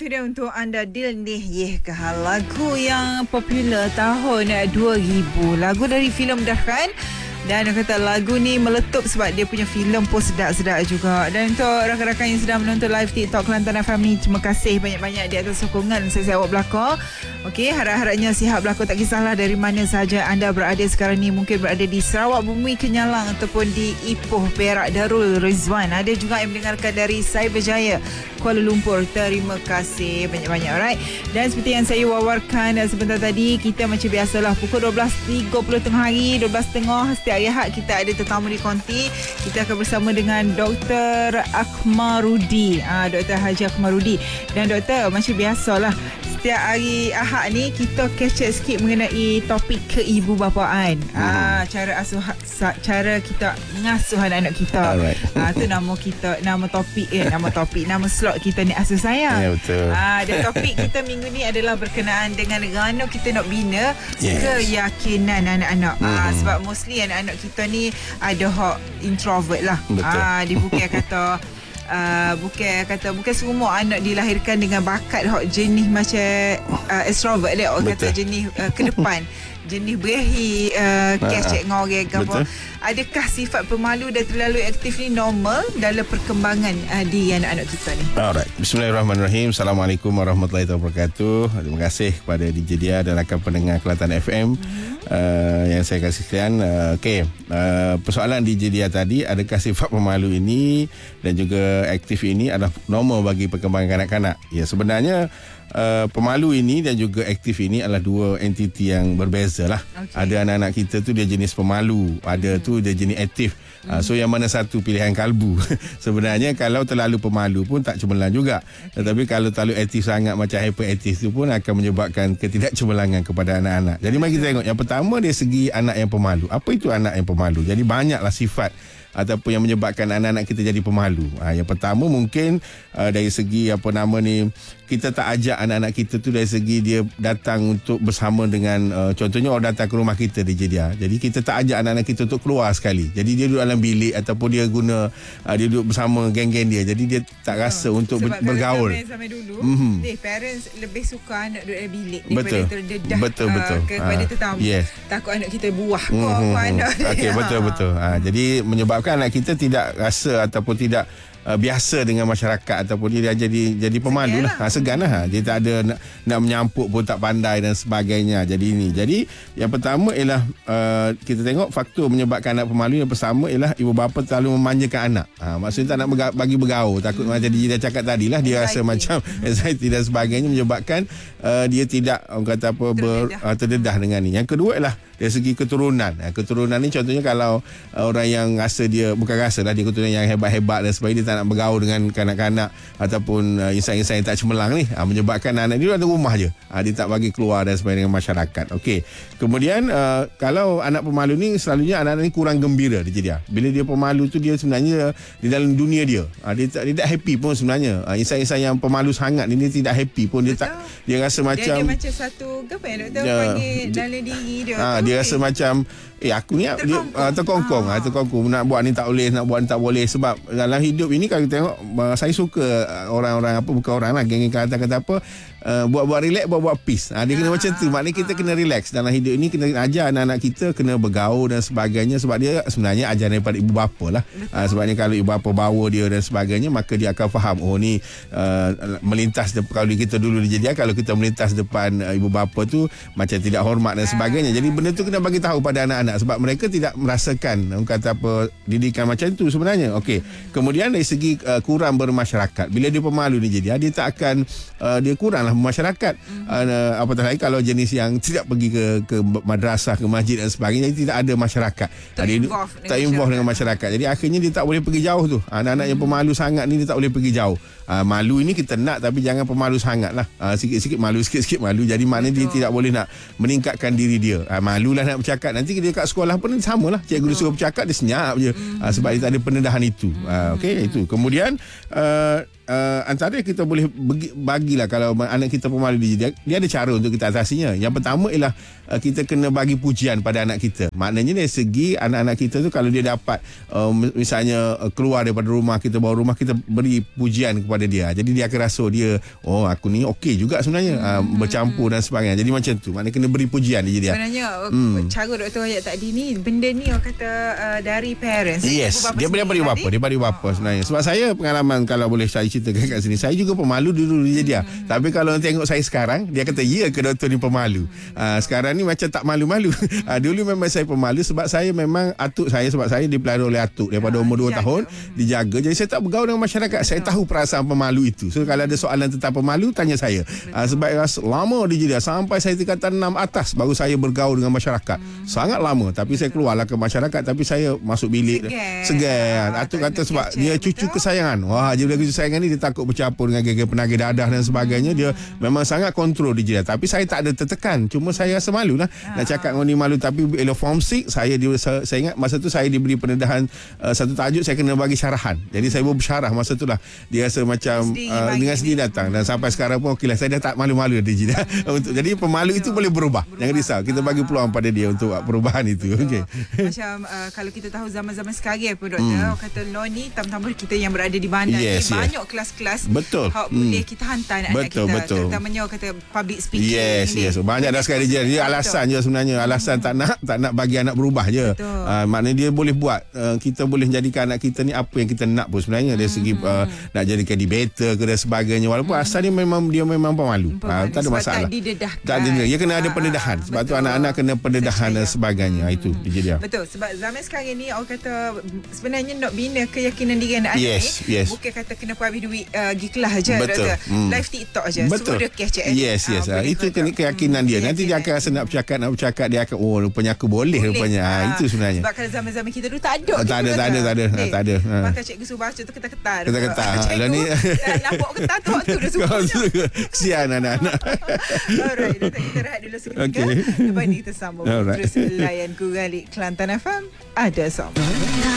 dia untuk anda Dil ni. Lagu yang popular tahun 2000. Lagu dari filem Dahran. Dan dia kata lagu ni meletup sebab dia punya filem pun sedap-sedap juga. Dan untuk rakan-rakan yang sedang menonton live TikTok Kelantan FM ni, terima kasih banyak-banyak di atas sokongan saya awak belakang. Okey, harap-harapnya sihat belakang, tak kisahlah dari mana sahaja anda berada sekarang ni. Mungkin berada di Sarawak, Bumi Kenyalang ataupun di Ipoh, Perak, Darul Rizwan. Ada juga yang mendengarkan dari Cyberjaya, Kuala Lumpur. Terima kasih banyak-banyak. Alright. Dan seperti yang saya wawarkan sebentar tadi, kita macam biasalah pukul 12.30 tengah hari, 12.30 setiap hari Ahad kita ada tetamu di konti. Kita akan bersama dengan Dr. Akmarudi, Dr. Haji Akmarudi. Dan doktor, macam biasalah setiap hari Ahad ni kita catch up sikit mengenai topik keibubapaan. Cara kita mengasuh anak-anak kita. Tu nama slot kita ni Asuh Sayang. Ya, betul. Dan topik kita minggu ni adalah berkenaan dengan rana kita nak bina keyakinan anak-anak. Sebab mostly anak-anak kita ni ada hak introvert lah. Dia bukan semua anak dilahirkan dengan bakat hak jenis macam extrovert dia. Kata jenis ke depan, jenis berahi kecek dengan orang ke apa. Adakah sifat pemalu dan terlalu aktif ni normal dalam perkembangan di anak-anak kita ni? Alright. Bismillahirrahmanirrahim. Assalamualaikum warahmatullahi wabarakatuh. Terima kasih kepada DJ Dia dan rakan pendengar Kelantan FM yang saya kasih sekalian. Persoalan DJ Dia tadi, adakah sifat pemalu ini dan juga aktif ini adalah normal bagi perkembangan kanak-kanak? Ya, sebenarnya pemalu ini dan juga aktif ini adalah dua entiti yang berbeza lah. Ada anak-anak kita tu dia jenis pemalu, ada tu dia jenis aktif. So yang mana satu pilihan kalbu. Sebenarnya kalau terlalu pemalu pun tak cemerlang juga. Tetapi kalau terlalu aktif sangat macam hyperaktif tu pun akan menyebabkan ketidakcemerlangan kepada anak-anak. Jadi mari kita tengok yang pertama dari segi anak yang pemalu. Apa itu anak yang pemalu? Jadi banyaklah sifat ataupun yang menyebabkan anak-anak kita jadi pemalu. Yang pertama mungkin dari segi kita tak ajak anak-anak kita tu dari segi dia datang untuk bersama dengan contohnya orang datang ke rumah kita di Jeddah. Jadi kita tak ajak anak-anak kita untuk keluar sekali. Jadi dia duduk dalam bilik ataupun dia duduk bersama geng-geng dia. Jadi dia tak rasa untuk bergaul. Sampai dulu, parents lebih suka anak duduk dalam bilik daripada terdedah kepada tetamu. Takut anak kita buah anak dia. Betul. Jadi menyebabkan anak kita tidak rasa ataupun tidak biasa dengan masyarakat ataupun dia jadi pemalu lah. Segan lah. Dia tak ada nak menyampuk pun tak pandai dan sebagainya. Jadi yang pertama ialah kita tengok faktor menyebabkan anak pemalu. Yang pertama ialah ibu bapa terlalu memanjakan anak. Maksudnya tak nak bagi bergaul. Takut macam dia cakap tadi lah, dia rasa macam anxiety dan sebagainya, menyebabkan dia tidak terdedah dengan ni. Yang kedua ialah dari segi keturunan. Keturunan ni contohnya kalau orang yang rasa dia dia keturunan yang hebat-hebat dan sebagainya, dia tak nak bergaul dengan kanak-kanak ataupun insan-insan yang tak cemerlang ni, menyebabkan anak dia ada rumah je. Dia tak bagi keluar dan sebagainya dengan masyarakat. Okey. Kemudian kalau anak pemalu ni selalunya anak-anak ni kurang gembira dia. Bila dia pemalu tu dia sebenarnya di dalam dunia dia. Dia tak happy pun sebenarnya. Insan-insan yang pemalu sangat ni dia tidak happy pun. Dia rasa macam dia macam satu apa yang doktor panggil dalam diri dia. Dia rasa macam aku ni terkongkong. Nak buat ni tak boleh, nak buat ni tak boleh. Sebab dalam hidup ini kalau kita tengok, saya suka orang-orang bukan orang lah, geng-geng kata apa, buat relax, buat peace. Dia kena macam tu. Maknanya kita kena relax dalam hidup ini. Kena ajar anak-anak kita kena bergaul dan sebagainya. Sebab dia sebenarnya ajaran daripada ibu bapa lah. Sebabnya kalau ibu bapa bawa dia dan sebagainya, maka dia akan faham ni melintas depan. Kalau kita dulu dijadikan, kalau kita melintas depan ibu bapa tu macam tidak hormat dan sebagainya. Jadi benda tu kena bagi tahu pada anak-anak sebab mereka tidak merasakan didikan macam tu sebenarnya. Okey. Kemudian dari segi kurang bermasyarakat. Bila dia pemalu ni jadi, dia tak akan dia kuranglah bermasyarakat. Apatah lagi kalau jenis yang tidak pergi ke madrasah, ke masjid dan sebagainya, tidak ada masyarakat. Tak involve dengan masyarakat. Jadi akhirnya dia tak boleh pergi jauh tu. Anak-anak yang pemalu sangat ni dia tak boleh pergi jauh. Malu ini kita nak, tapi jangan pemalu sangat lah. Sikit-sikit malu. Jadi maknanya dia tidak boleh nak meningkatkan diri dia. Malulah nak bercakap. Nanti dia kat sekolah pun sama lah. Cikgu dia suruh bercakap, dia senyap je. Sebab dia tak ada pendedahan itu. Okey, itu. Kemudian antara kita boleh bagilah kalau anak kita pemalu dia ada cara untuk kita atasinya. Yang pertama ialah kita kena bagi pujian pada anak kita. Maknanya dari segi anak-anak kita tu kalau dia dapat misalnya keluar daripada rumah kita, bawa rumah kita, beri pujian kepada dia. Jadi dia akan rasa dia, oh aku ni okey juga sebenarnya, bercampur dan sebagainya. Jadi macam tu. Maknanya kena beri pujian dia. Sebenarnya cara Dr. Wahid tadi ni, benda ni orang kata dari parents. Yes, dia daripada bapa. Daripada bapa sebenarnya. Sebab saya pengalaman, kalau boleh saya ceritakan kat sini, saya juga pemalu dulu dia. Tapi kalau tengok saya sekarang, dia kata ya ke doktor ni pemalu. Sekarang ni macam tak malu-malu. Dulu memang saya pemalu sebab saya memang atuk saya, sebab saya dipelihara oleh atuk daripada umur 2 tahun, dijaga. Jadi saya tak bergaul dengan masyarakat. Saya tahu perasaan pemalu itu. So kalau ada soalan tentang pemalu, tanya saya. Sebab lama dia sampai saya tingkatan 6 atas baru saya bergaul dengan masyarakat. Sangat lama. Tapi saya keluarlah ke masyarakat, tapi saya masuk bilik segan. Atuk kata sebab dia cucu kesayangan. Wah, dia cucu kesayangan ni dia takut bercampur dengan geng penagih dadah dan sebagainya. Dia memang sangat kontrol dia. Tapi saya tak ada tertekan. Cuma saya rasa malu lah nak cakap dengan ni malu. Tapi bila form 6 saya ingat masa tu saya diberi pendedahan satu tajuk, saya kena bagi syarahan. Jadi saya bersyarah masa tu lah. Dia rasa macam dengan sendiri datang. Dan sampai sekarang pun okeylah, saya dah tak malu-malu dia dah. Jadi pemalu itu boleh berubah. Jangan risau, kita bagi peluang pada dia untuk perubahan itu. Okey. Macam kalau kita tahu zaman-zaman sekarang apa doktor, orang kata law ni tambah kita yang berada di bandar ni banyak kelas-kelas. Betul. Boleh kita hantar anak kita. Betul. Terutamanya orang kata public speaking. Yes. Banyak dah sekali dia alasan je sebenarnya. Alasan tak nak bagi anak berubah je. Maknanya dia boleh buat, kita boleh jadikan anak kita ni apa yang kita nak pun sebenarnya. Dari segi nak jadikan debater ke dan sebagainya. Walaupun asal dia memang pemalu. Tak ada masalah. Tak didedahkan. Dia kena ada pendedahan. Sebab tu anak-anak kena pendedahan dan sebagainya. Itu dia. Betul. Sebab zaman sekarang ni orang kata sebenarnya nak bina keyakinan diri anak ni. Bukan kata kena habis duit giklah je. Betul. Live TikTok je. Betul. Semua dia catch. Yes. Itu keyakinan dia. Nanti dia akan rasa nak bercakap, dia akan rupanya aku boleh. Rupanya. Itu sebenarnya. Sebab kalau zaman-zaman kita dulu tak ada. Tak ada. Bahkan cikgu suruh baca tu ketar-ketar. Lah ni nak buat ketar tu waktu dah suruh. Kesian anak-anak. Alright, kita rehat dulu seketika. Lepas ni kita sambung terus layan Kugalik Kelantan FM. Ada sama.